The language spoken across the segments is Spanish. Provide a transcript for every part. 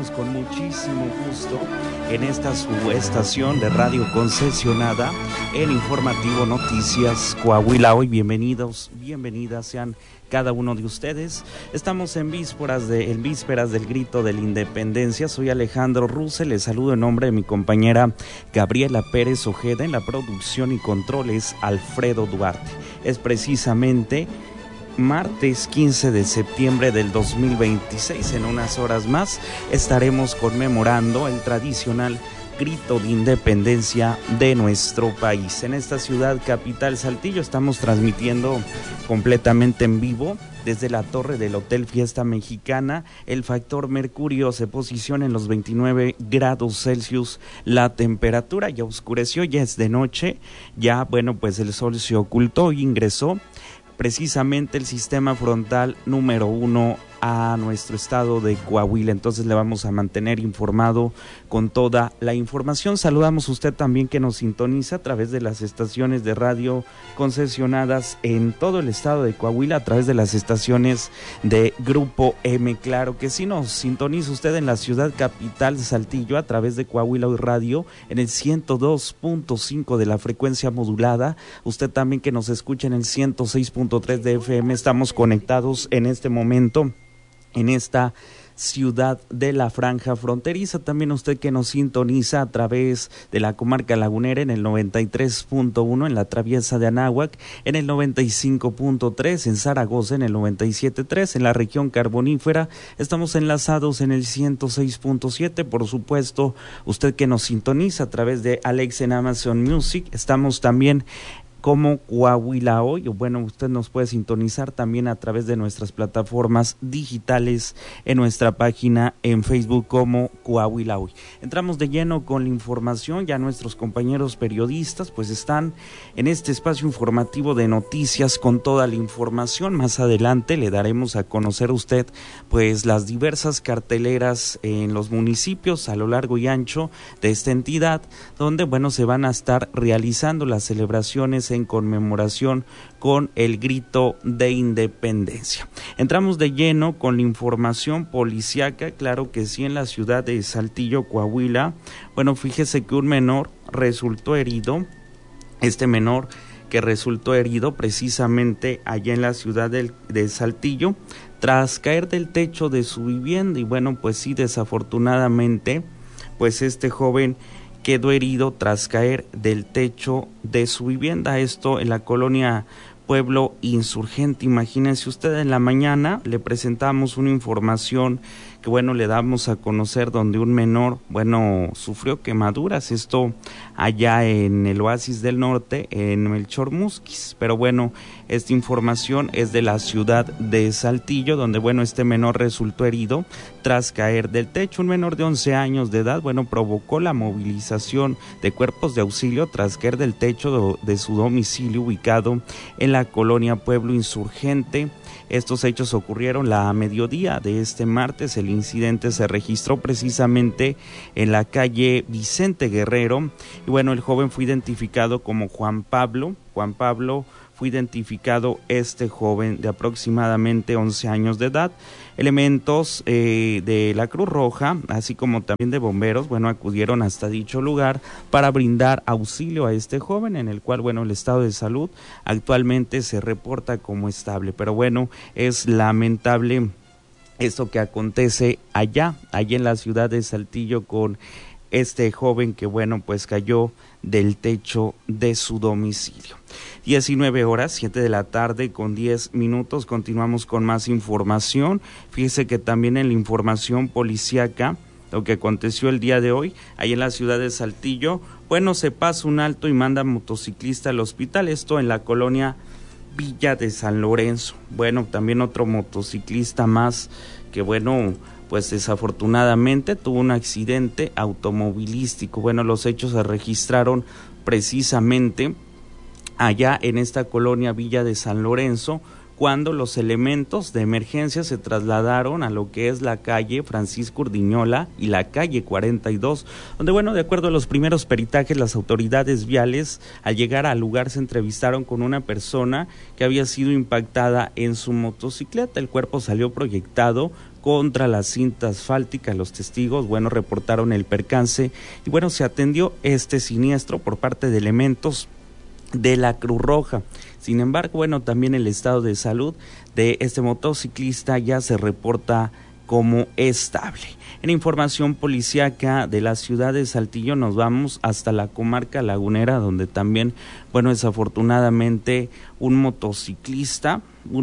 saludamos con muchísimo gusto en esta su estación de radio concesionada en Informativo Noticias Coahuila. Hoy bienvenidos, bienvenidas sean cada uno de ustedes. Estamos en vísperas del grito de la independencia. Soy Alejandro Ruse, les saludo en nombre de mi compañera Gabriela Pérez Ojeda. En la producción y controles Alfredo Duarte. Es precisamente martes 15 de septiembre del 2026. En unas horas más estaremos conmemorando el tradicional grito de independencia de nuestro país. En esta ciudad capital Saltillo estamos transmitiendo completamente en vivo desde la torre del Hotel Fiesta Mexicana. El factor mercurio se posiciona en los 29 grados Celsius. La temperatura ya oscureció, ya es de noche. Ya, bueno, pues el sol se ocultó y ingresó precisamente el sistema frontal número 1 a nuestro estado de Coahuila. Entonces le vamos a mantener informado con toda la información. Saludamos a usted también que nos sintoniza a través de las estaciones de radio concesionadas en todo el estado de Coahuila, a través de las estaciones de Grupo M. Claro que sí, nos sintoniza usted en la ciudad capital Saltillo a través de Coahuila Hoy Radio en el 102.5 de la frecuencia modulada. Usted también que nos escucha en el 106.3 de FM. Estamos conectados en este momento en esta ciudad de la franja fronteriza. También usted que nos sintoniza a través de la comarca lagunera en el 93.1 en la traviesa de Anáhuac, en el 95.3 en Zaragoza, en el 97.3 en la región carbonífera. Estamos enlazados en el 106.7. Por supuesto, usted que nos sintoniza a través de Alexa en Amazon Music. Estamos también como Coahuila Hoy, o bueno, usted nos puede sintonizar también a través de nuestras plataformas digitales en nuestra página en Facebook como Coahuila Hoy. Entramos de lleno con la información. Ya nuestros compañeros periodistas pues están en este espacio informativo de noticias con toda la información. Más adelante le daremos a conocer a usted pues las diversas carteleras en los municipios a lo largo y ancho de esta entidad, donde bueno se van a estar realizando las celebraciones en conmemoración con el grito de independencia. Entramos de lleno con la información policíaca. Claro que sí, en la ciudad de Saltillo, Coahuila. Bueno, fíjese que un menor resultó herido. Este menor que resultó herido precisamente allá en la ciudad de Saltillo tras caer del techo de su vivienda. Y bueno, pues sí, desafortunadamente, pues este joven quedó herido tras caer del techo de su vivienda. Esto en la colonia Pueblo Insurgente. Imagínense usted, en la mañana le presentamos una información que bueno le damos a conocer donde un menor bueno sufrió quemaduras, esto allá en el Oasis del Norte, en Melchor Musquis. Pero bueno, esta información es de la ciudad de Saltillo, donde bueno este menor resultó herido tras caer del techo. Un menor de 11 años de edad bueno provocó la movilización de cuerpos de auxilio tras caer del techo de su domicilio ubicado en la colonia Pueblo Insurgente. Estos hechos ocurrieron a mediodía de este martes. El incidente se registró precisamente en la calle Vicente Guerrero. Y bueno, el joven fue identificado como Juan Pablo. Fue identificado este joven de aproximadamente 11 años de edad. Elementos de la Cruz Roja, así como también de bomberos, bueno, acudieron hasta dicho lugar para brindar auxilio a este joven, en el cual, bueno, el estado de salud actualmente se reporta como estable. Pero bueno, es lamentable esto que acontece allá en la ciudad de Saltillo con este joven que bueno pues cayó del techo de su domicilio. 19 horas, 7 de la tarde con 10 minutos, continuamos con más información. Fíjese que también en la información policíaca, lo que aconteció el día de hoy, ahí en la ciudad de Saltillo, bueno, se pasa un alto y manda motociclista al hospital, esto en la colonia Villa de San Lorenzo. Bueno, también otro motociclista más que bueno, pues desafortunadamente tuvo un accidente automovilístico. Bueno, los hechos se registraron precisamente allá en esta colonia Villa de San Lorenzo, cuando los elementos de emergencia se trasladaron a lo que es la calle Francisco Urdiñola y la calle 42, donde bueno, de acuerdo a los primeros peritajes, las autoridades viales al llegar al lugar se entrevistaron con una persona que había sido impactada en su motocicleta. El cuerpo salió proyectado contra la cinta asfáltica. Los testigos, reportaron el percance y se atendió este siniestro por parte de elementos de la Cruz Roja. Sin embargo, también el estado de salud de este motociclista ya se reporta como estable. En información policíaca de la ciudad de Saltillo nos vamos hasta la comarca lagunera, donde también, desafortunadamente un motociclista,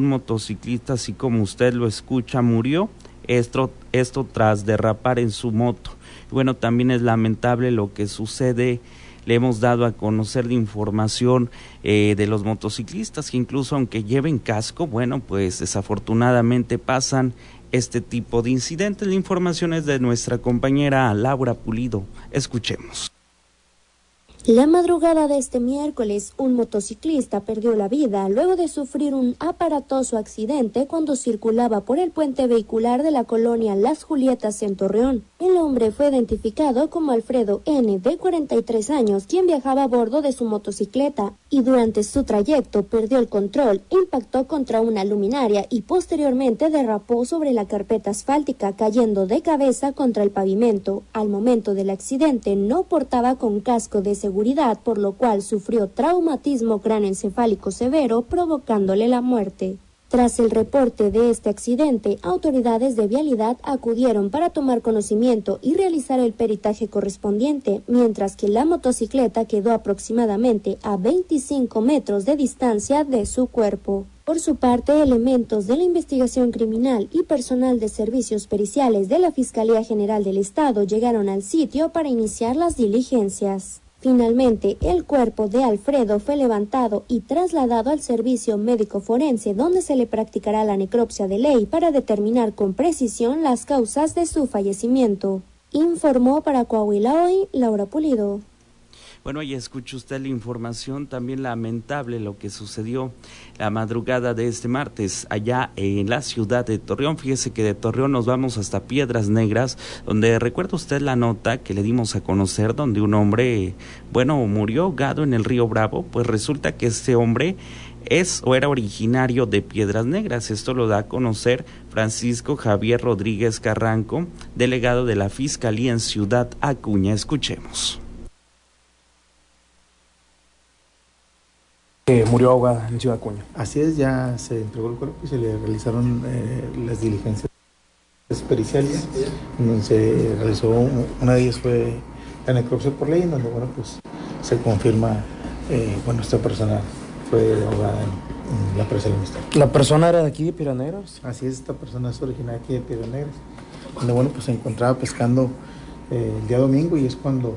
así como usted lo escucha, murió, esto tras derrapar en su moto. También es lamentable lo que sucede. Le hemos dado a conocer de información de los motociclistas que incluso aunque lleven casco, desafortunadamente pasan este tipo de incidentes. La información es de nuestra compañera Laura Pulido. Escuchemos. La madrugada de este miércoles, un motociclista perdió la vida luego de sufrir un aparatoso accidente cuando circulaba por el puente vehicular de la colonia Las Julietas en Torreón. El hombre fue identificado como Alfredo N., de 43 años, quien viajaba a bordo de su motocicleta y durante su trayecto perdió el control, impactó contra una luminaria y posteriormente derrapó sobre la carpeta asfáltica, cayendo de cabeza contra el pavimento. Al momento del accidente no portaba con casco de seguridad, por lo cual sufrió traumatismo cráneoencefálico severo, provocándole la muerte. Tras el reporte de este accidente, autoridades de vialidad acudieron para tomar conocimiento y realizar el peritaje correspondiente, mientras que la motocicleta quedó aproximadamente a 25 metros de distancia de su cuerpo. Por su parte, elementos de la investigación criminal y personal de servicios periciales de la Fiscalía General del Estado llegaron al sitio para iniciar las diligencias. Finalmente, el cuerpo de Alfredo fue levantado y trasladado al servicio médico forense, donde se le practicará la necropsia de ley para determinar con precisión las causas de su fallecimiento. Informó para Coahuila Hoy, Laura Pulido. Ya escucha usted la información, también lamentable lo que sucedió la madrugada de este martes allá en la ciudad de Torreón. Fíjese que de Torreón nos vamos hasta Piedras Negras, donde recuerda usted la nota que le dimos a conocer, donde un hombre, murió ahogado en el río Bravo. Pues resulta que este hombre era originario de Piedras Negras. Esto lo da a conocer Francisco Javier Rodríguez Carranco, delegado de la Fiscalía en Ciudad Acuña. Escuchemos. Murió ahogada en Ciudad Acuña. Así es, ya se entregó el cuerpo y se le realizaron las diligencias periciales, donde se realizó, una de ellas fue la necropsia por ley, en donde se confirma, esta persona fue ahogada en la presa del Ministerio. ¿La persona era de aquí de Piedras Negras? Así es, esta persona es originaria aquí de Piedras Negras, donde se encontraba pescando el día domingo y es cuando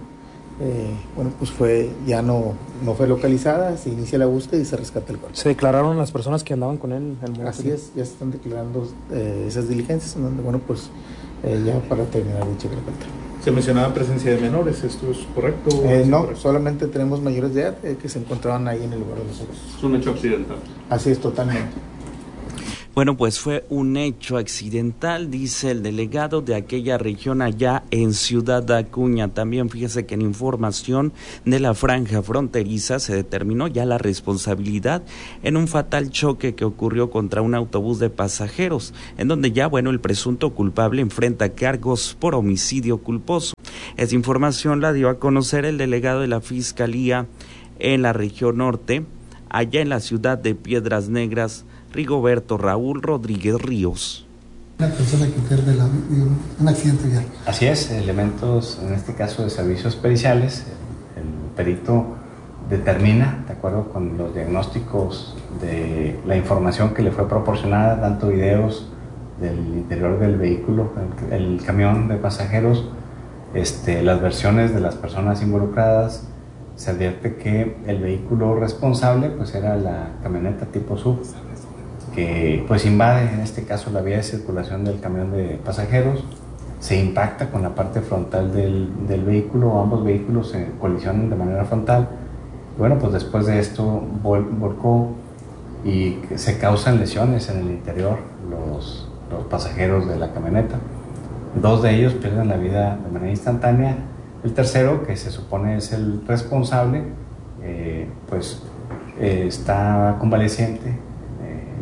no fue localizada, se inicia la búsqueda y se rescata el cuerpo. ¿Se declararon las personas que andaban con él? Así es, ya se están declarando esas diligencias, en donde, ya para terminar dicha carpeta. Se mencionaba presencia de menores, ¿esto es correcto? No, correcto? Solamente tenemos mayores de edad que se encontraban ahí en el lugar de los hechos. Es un hecho accidental. Así es, totalmente. Fue un hecho accidental, dice el delegado de aquella región allá en Ciudad Acuña. También fíjese que en información de la franja fronteriza se determinó ya la responsabilidad en un fatal choque que ocurrió contra un autobús de pasajeros, en donde ya, el presunto culpable enfrenta cargos por homicidio culposo. Esa información la dio a conocer el delegado de la Fiscalía en la región norte, allá en la ciudad de Piedras Negras, Rigoberto Raúl Rodríguez Ríos. Una persona que pierde un accidente vial. Así es, elementos, en este caso de servicios periciales, el perito determina, de acuerdo con los diagnósticos de la información que le fue proporcionada, tanto videos del interior del vehículo, el camión de pasajeros, las versiones de las personas involucradas. Se advierte que el vehículo responsable era la camioneta tipo SUV, que invade en este caso la vía de circulación del camión de pasajeros, se impacta con la parte frontal del vehículo, ambos vehículos se colisionan de manera frontal. Después de esto volcó y se causan lesiones en el interior los pasajeros de la camioneta. 2 de ellos pierden la vida de manera instantánea. El tercero, que se supone es el responsable, está convaleciente,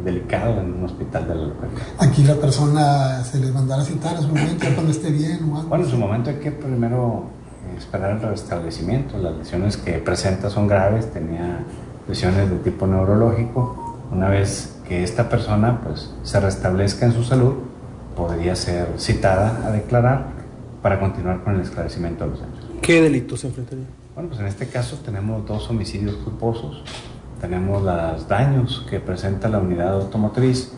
delicado en un hospital de la localidad. Aquí la persona se le mandará a citar a su momento, ya cuando esté bien o algo. Bueno, en su momento hay que primero esperar el restablecimiento. Las lesiones que presenta son graves, tenía lesiones de tipo neurológico. Una vez que esta persona pues se restablezca en su salud, podría ser citada a declarar para continuar con el esclarecimiento de los hechos. ¿Qué delitos se enfrentaría? Bueno, pues en este caso tenemos 2 homicidios culposos, tenemos los daños que presenta la unidad automotriz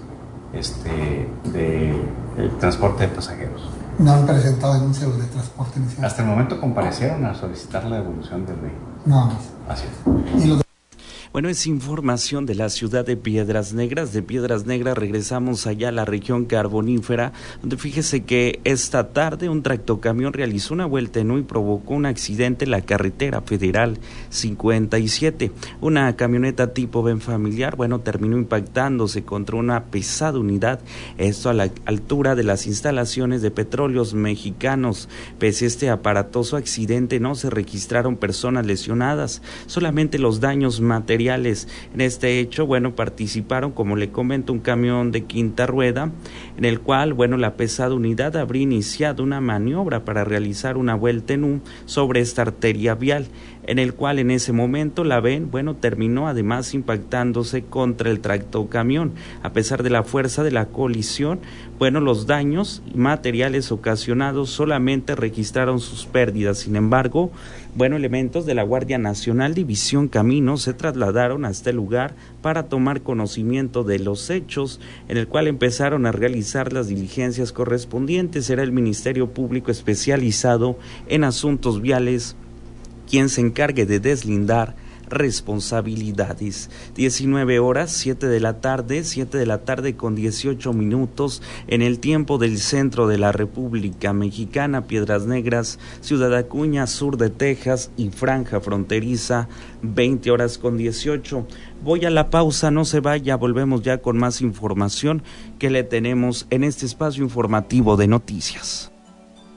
de transporte de pasajeros. No han presentado denuncias de transporte inicial. Hasta el momento comparecieron a solicitar la devolución del vehículo. No. Así es. Y los Bueno, es información de la ciudad de Piedras Negras. De Piedras Negras regresamos allá a la región carbonífera, donde fíjese que esta tarde un tractocamión realizó una vuelta en U y provocó un accidente en la carretera federal 57. Una camioneta tipo Ben familiar, terminó impactándose contra una pesada unidad, esto a la altura de las instalaciones de Petróleos Mexicanos. Pese a este aparatoso accidente, no se registraron personas lesionadas, solamente los daños materiales. En este hecho, participaron, como le comento, un camión de quinta rueda, en el cual, la pesada unidad habría iniciado una maniobra para realizar una vuelta en U sobre esta arteria vial, en el cual en ese momento la VEN, terminó además impactándose contra el tractocamión. A pesar de la fuerza de la colisión, los daños materiales ocasionados solamente registraron sus pérdidas. Sin embargo, elementos de la Guardia Nacional División Caminos se trasladaron hasta el lugar para tomar conocimiento de los hechos, en el cual empezaron a realizar las diligencias correspondientes. Será el Ministerio Público Especializado en Asuntos Viales quien se encargue de deslindar responsabilidades. 19 horas, 7 de la tarde con 18 minutos en el tiempo del centro de la República Mexicana. Piedras Negras, Ciudad Acuña, sur de Texas y franja fronteriza, 20 horas con 18. Voy a la pausa, no se vaya, volvemos ya con más información que le tenemos en este espacio informativo de noticias.